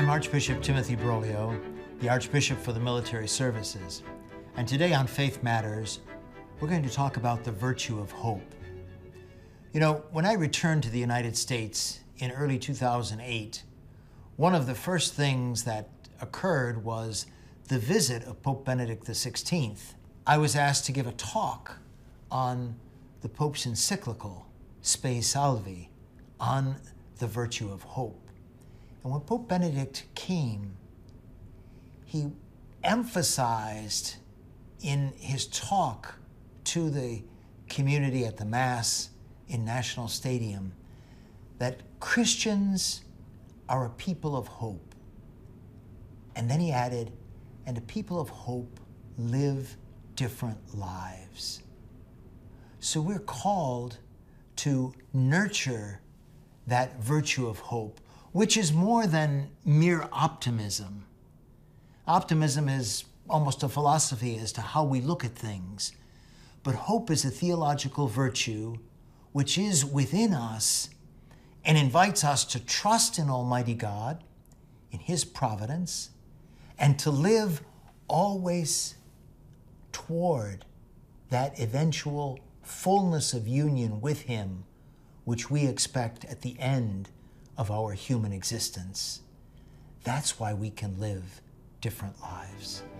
I'm Archbishop Timothy Broglio, the Archbishop for the Military Services. And today on Faith Matters, we're going to talk about the virtue of hope. You know, when I returned to the United States in early 2008, one of the first things that occurred was the visit of Pope Benedict XVI. I was asked to give a talk on the Pope's encyclical, Spe Salvi, on the virtue of hope. And when Pope Benedict came, he emphasized in his talk to the community at the Mass in National Stadium that Christians are a people of hope. And then he added, and a people of hope live different lives. So we're called to nurture that virtue of hope, which is more than mere optimism. Optimism is almost a philosophy as to how we look at things. But hope is a theological virtue which is within us and invites us to trust in Almighty God, in His providence, and to live always toward that eventual fullness of union with Him, which we expect at the end of our human existence. That's why we can live different lives.